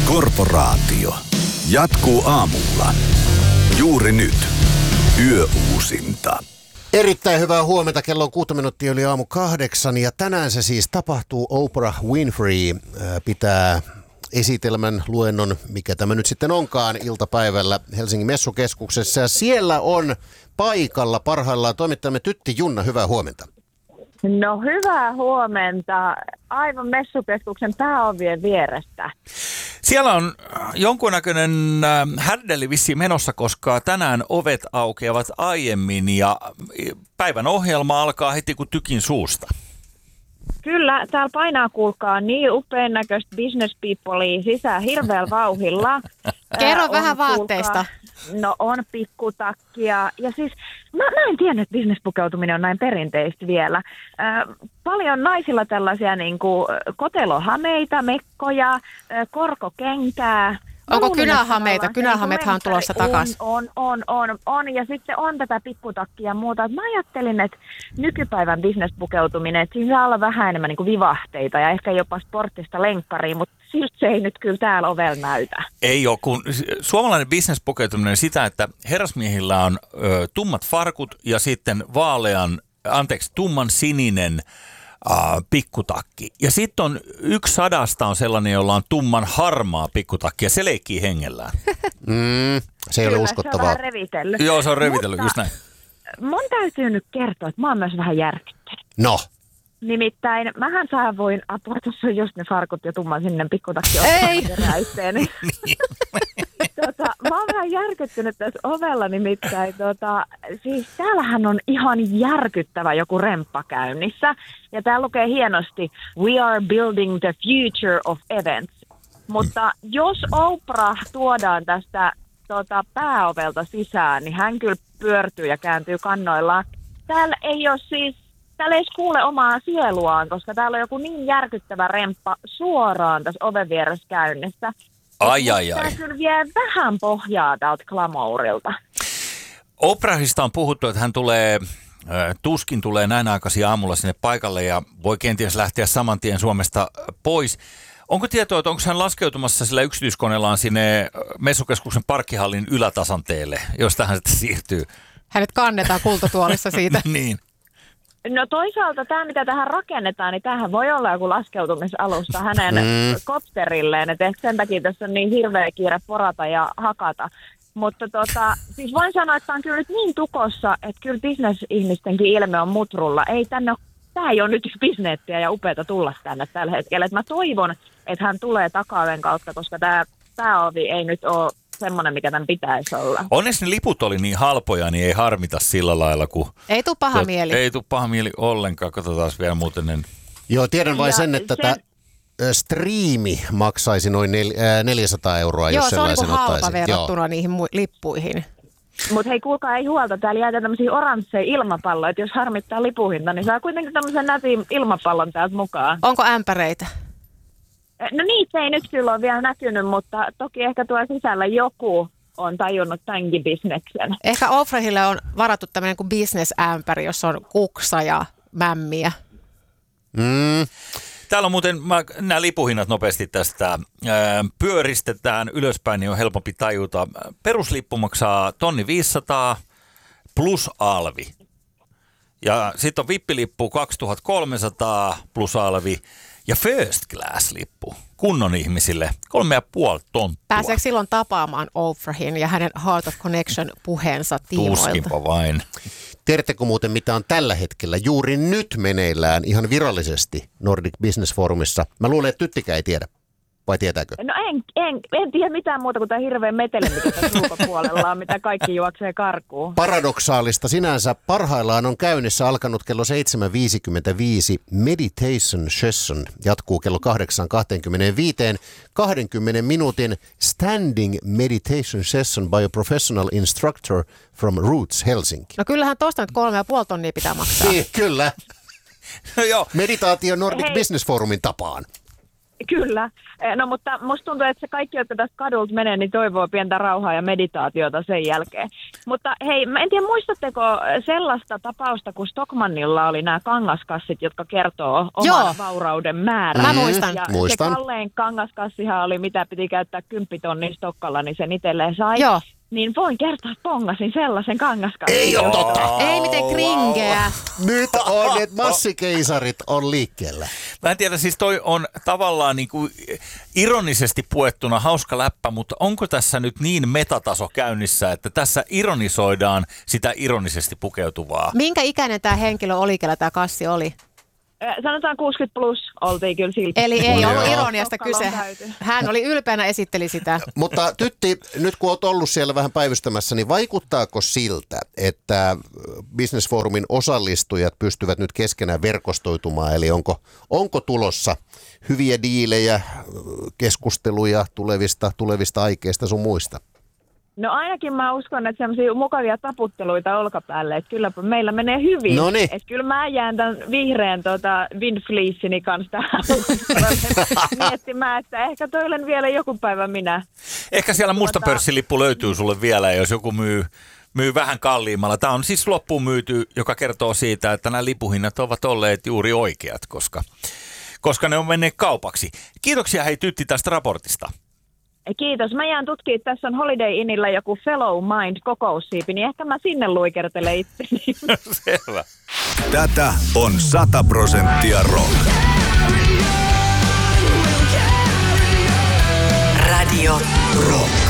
Korporaatio jatkuu aamulla. Juuri nyt. Yöuusinta. Erittäin hyvää huomenta. Kello on 6 minuuttia yli aamu 8 ja tänään se siis tapahtuu. Oprah Winfrey pitää esitelmän luennon, mikä tämä nyt sitten onkaan, iltapäivällä Helsingin Messukeskuksessa. Ja siellä on paikalla parhaillaan toimittajamme Tytti Junna. Hyvää huomenta. No hyvää huomenta. Aivan Messukeskuksen pääovien vierestä. Siellä on jonkunnäköinen härdelli vissiin menossa, koska tänään ovet aukeavat aiemmin ja päivän ohjelma alkaa heti kuin tykin suusta. Kyllä, täällä painaa kuulkaa niin upean näköistä business peoplea sisään hirveällä vauhilla. Kerro vähän vaatteista. No on pikkutakkia ja siis mä en tiennyt, että business-pukeutuminen on näin perinteistä vielä. Paljon naisilla tällaisia niin kuin kotelohameita, mekkoja, korkokenkää. Onko kynähameita? Kynähameethan on tulossa takaisin. On. Ja sitten on tätä pikkutakkia ja muuta. Mä ajattelin, että nykypäivän business-pukeutuminen, että siinä saa olla vähän enemmän niin kuin vivahteita ja ehkä jopa sporttista lenkkaria, mutta silti se ei nyt kyllä täällä ovella näytä. Ei ole, kun suomalainen business-pukeutuminen on sitä, että herrasmiehillä on tummat farkut ja sitten tumman sininen pikkutakki. Ja sitten on 1/100 on sellainen, jolla on tumman harmaa pikkutakki ja se leikkii hengellään. Se ei ole uskottavaa. Se on vähän revitellyt. Joo, se on revitellyt, just näin. Mun täytyy nyt kertoa, että mä oon myös vähän järkyttynyt. No. Nimittäin mähän saavuin, tuossa on just ne farkut ja tumman sinne pikkutakki räytteeni. Mä oon vähän järkyttynyt tässä ovella nimittäin. Siis täällähän on ihan järkyttävä joku remppa käynnissä. Ja täällä lukee hienosti, we are building the future of events. Mutta jos Oprah tuodaan tästä pääovelta sisään, niin hän kyllä pyörtyy ja kääntyy kannoillaan. Täällä ei edes kuule omaa sieluaan, koska täällä on joku niin järkyttävä remppa suoraan tässä oven vieressä käynnissä. Ai. Tämä kyllä vie vähän pohjaa tältä glamourilta. Oprahista on puhuttu, että hän tuskin tulee näin aikaisin aamulla sinne paikalle ja voi kenties lähteä saman tien Suomesta pois. Onko tietoa, että onko hän laskeutumassa sillä yksityiskoneellaan sinne Messukeskuksen parkkihallin ylätasanteelle, josta hän sitten siirtyy? Hänet kannetaan kultatuolissa siitä. Niin. No toisaalta tämä, mitä tähän rakennetaan, niin tämähän voi olla joku laskeutumisalusta hänen kopterilleen. Että ehkä sen takia tässä on niin hirveä kiire porata ja hakata. Mutta siis voin sanoa, että tämä on kyllä nyt niin tukossa, että kyllä bisnesihmistenkin ilme on mutrulla. Tämä ei ole nyt bisneettiä ja upeata tulla tänne tällä hetkellä. Et mä toivon, että hän tulee takaoven kautta, koska tämä pääovi ei nyt ole semmoinen, mikä tämän pitäisi olla. Onneksi ne liput oli niin halpoja, niin ei harmita sillä lailla, kun... Ei tule paha mieli. Ei tule paha mieli ollenkaan. Katsotaan vielä muuten. Joo, tiedän vain sen, että tämä striimi maksaisi noin 400 €, jos sellaisen ottaisi. Joo, se on halpa verrattuna niihin lippuihin. Mutta hei, kuulkaa, ei huolta. Täällä jäätä tämmöisiä oransseja ilmapalloja, että jos harmittaa lipuhinta, niin saa kuitenkin tämmöisen nätin ilmapallon täältä mukaan. Onko ämpäreitä? No niitä ei nyt kyllä ole vielä näkynyt, mutta toki ehkä tuo sisällä joku on tajunnut tämänkin bisneksen. Ehkä Oprahille on varattu tämmöinen kuin business-ämpäri, jossa on kuksa ja mämmiä. Täällä on muuten, nämä lipuhinnat nopeasti tästä pyöristetään ylöspäin, niin on helpompi tajuta. Peruslippu maksaa 1 500 plus alvi. Ja sitten on vippilippu 2 300 plus alvi. Ja first class-lippu kunnon ihmisille 3,5 tonttua. Pääseekö silloin tapaamaan Oprahin ja hänen Heart of Connection -puheensa tiimoilta? Tuskinpa vain. Tiedättekö muuten, mitä on tällä hetkellä juuri nyt meneillään ihan virallisesti Nordic Business Forumissa? Mä luulen, että Tyttikä ei tiedä. Vai tietääkö? No en tiedä mitään muuta kuin tämä hirveä meteli, mikä tässä ulkopuolella on, mitä kaikki juoksee karkuun. Paradoksaalista sinänsä. Parhaillaan on käynnissä alkanut kello 7.55 Meditation Session. Jatkuu kello 8.25. 20 minuutin Standing Meditation Session by a professional instructor from Roots Helsinki. No kyllähän tuosta nyt 3,5 tonnia pitää maksaa. Kyllä. No joo. Meditaatio Nordic Business Forumin tapaan. Kyllä. No mutta musta tuntuu, että se kaikki, jotka tästä kadulta menee, niin toivoo pientä rauhaa ja meditaatiota sen jälkeen. Mutta hei, mä en tiedä, muistatteko sellaista tapausta, kun Stockmannilla oli nämä kangaskassit, jotka kertoo oman vaurauden määrän. Mä muistan. Ja Muistan. se kallein kangaskassihan oli, mitä piti käyttää 10 tonnia Stokkalla, niin sen itselleen sai. Joo. Niin voin kertoa, että pongasin sellaisen kangaskassin. Ei ole totta. Ei miten kringeä. Nyt on, että massikeisarit on liikkeellä. Mä en tiedä, siis toi on tavallaan niin kuin ironisesti puettuna hauska läppä, mutta onko tässä nyt niin metataso käynnissä, että tässä ironisoidaan sitä ironisesti pukeutuvaa? Minkä ikäinen tämä henkilö oli, kellä tämä kassi oli? Sanotaan 60 plus oltiin kyllä silti. Eli ei Joo. ollut ironiasta kyse. Stockalla on käyty. Hän oli ylpeänä esitteli sitä. Mutta Tytti, nyt kun olet ollut siellä vähän päivystämässä, niin vaikuttaako siltä, että Business Forumin osallistujat pystyvät nyt keskenään verkostoitumaan? Eli onko tulossa hyviä diilejä, keskusteluja tulevista aikeista sun muista? No ainakin mä uskon, että semmoisia mukavia taputteluita olkapäälle, että kylläpä meillä menee hyvin. Noniin. Että kyllä mä jään tämän vihreän windfleecini kanssa tähän miettimään, että ehkä toilen vielä joku päivä minä. Ehkä siellä musta pörssilippu löytyy sulle vielä, jos joku myy vähän kalliimmalla. Tämä on siis loppuun myyty, joka kertoo siitä, että nämä lipuhinnat ovat olleet juuri oikeat, koska ne on menneet kaupaksi. Kiitoksia hei Tytti tästä raportista. Kiitos. Mä jään tutkimaan, että tässä on Holiday Innillä joku Fellow Mind kokoussiipi, niin ehkä mä sinne luikertelen itseni. Selvä. Tätä on 100% rock. Radio Rock.